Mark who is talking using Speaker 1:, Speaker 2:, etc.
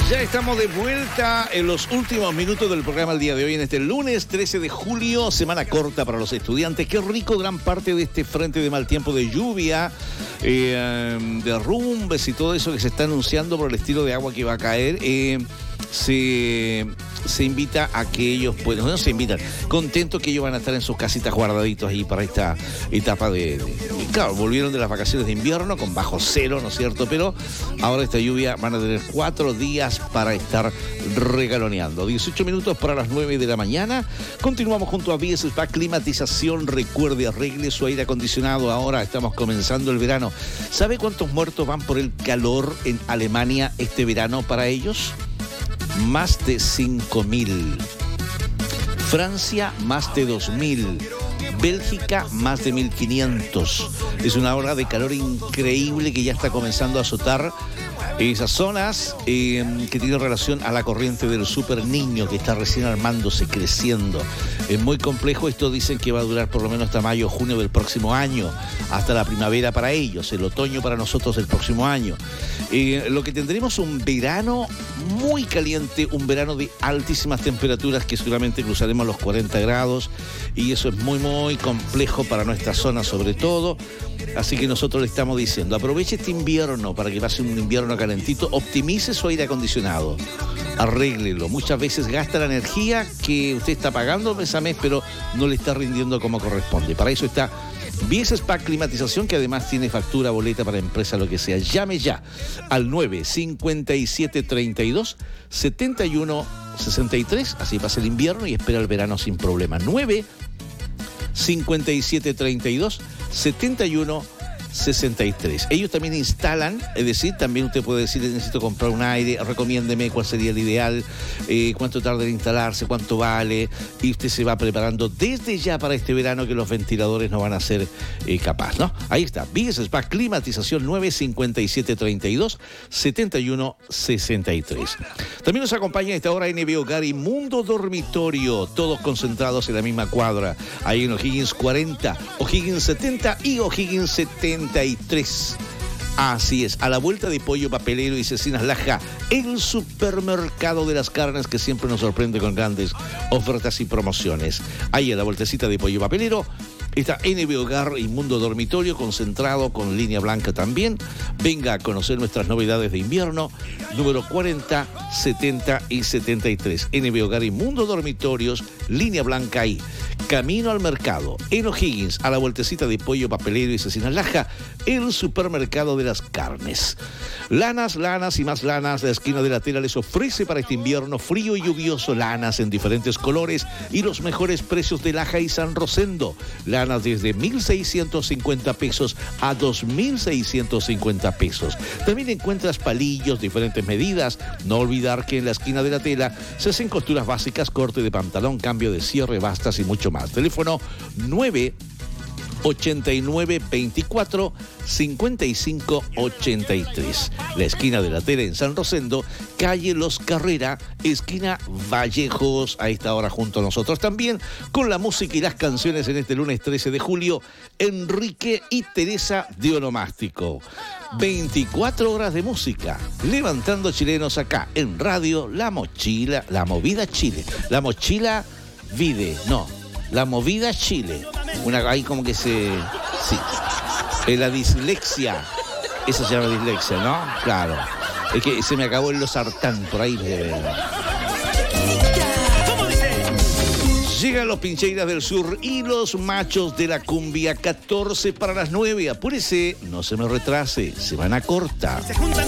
Speaker 1: Ya estamos de vuelta en los últimos minutos del programa el día de hoy, en este lunes 13 de julio, semana corta para los estudiantes. Qué rico gran parte de este frente de mal tiempo, de lluvia, derrumbes y todo eso que se está anunciando por el estilo de agua que va a caer. Se invita a que ellos puedan, no se invitan, contentos que ellos van a estar en sus casitas guardaditos ahí para esta etapa claro, volvieron de las vacaciones de invierno con bajo cero, ¿no es cierto? Pero ahora esta lluvia van a tener 4 días para estar regaloneando. 18 minutos para las 9 de la mañana. Continuamos junto a Bies Spa Climatización. Recuerde, arregle su aire acondicionado. Ahora estamos comenzando el verano. ¿Sabe cuántos muertos van por el calor en Alemania este verano para ellos? Más de 5.000. Francia, más de 2.000. Bélgica, más de 1.500. Es una ola de calor increíble que ya está comenzando a azotar esas zonas que tienen relación a la corriente del Super Niño, que está recién armándose, creciendo. Es muy complejo. Esto dicen que va a durar por lo menos hasta mayo o junio del próximo año, hasta la primavera para ellos, el otoño para nosotros el próximo año. Lo que tendremos un verano muy caliente, un verano de altísimas temperaturas que seguramente cruzaremos los 40 grados, y eso es muy, muy complejo para nuestra zona sobre todo. Así que nosotros le estamos diciendo, aproveche este invierno para que pase un invierno calentito, optimice su aire acondicionado, arréglelo. Muchas veces gasta la energía que usted está pagando mes a mes, pero no le está rindiendo como corresponde. Para eso está Bies Spa Climatización, que además tiene factura, boleta para empresa, lo que sea. Llame ya al 95732-7163, así pasa el invierno y espera el verano sin problema. 95732-7163. Ellos también instalan, es decir, también usted puede decir, necesito comprar un aire, recomiéndeme cuál sería el ideal, cuánto tarda en instalarse, cuánto vale, y usted se va preparando desde ya para este verano, que los ventiladores no van a ser capaz, ¿no? Ahí está, Bies Spa Climatización, 95732-7163. También nos acompaña a esta hora NB Hogar y Mundo Dormitorio, todos concentrados en la misma cuadra, ahí en O'Higgins 40, O'Higgins 70 y O'Higgins 73. Así es, a la vuelta de Pollo Papelero y Cecinas Laja, el supermercado de las carnes que siempre nos sorprende con grandes ofertas y promociones. Ahí a la vueltecita de Pollo Papelero está NB Hogar y Mundo Dormitorio, concentrado con línea blanca también. Venga a conocer nuestras novedades de invierno, número 40, 70 y 73. NB Hogar y Mundo Dormitorios, línea blanca ahí. Camino al mercado, en O'Higgins, a la vueltecita de Pollo Papelero y Cecinas Laja, el supermercado de las carnes. Lanas, lanas y más lanas. La esquina de la tela les ofrece para este invierno frío y lluvioso lanas en diferentes colores y los mejores precios de Laja y San Rosendo. Lanas desde 1.650 pesos a 2.650 pesos. También encuentras palillos, diferentes medidas. No olvidar que en la esquina de la tela se hacen costuras básicas, corte de pantalón, cambio de cierre, bastas y mucho más. Teléfono 989-24-55-83. La esquina de la tela en San Rosendo, calle Los Carrera, esquina Vallejos, a esta hora junto a nosotros también, con la música y las canciones en este lunes 13 de julio, Enrique y Teresa de Onomástico. 24 horas de música, levantando chilenos acá en Radio La Mochila, La Movida Chile. La Mochila Vide, no, La Movida Chile. Ahí como que sí. La dislexia. Eso se llama dislexia, ¿no? Claro. Es que se me acabó el losartán por ahí. Llegan los Pincheiras del Sur y los Machos de la Cumbia, 14 para las 9. Apúrese, no se me retrase, semana corta.
Speaker 2: Se juntan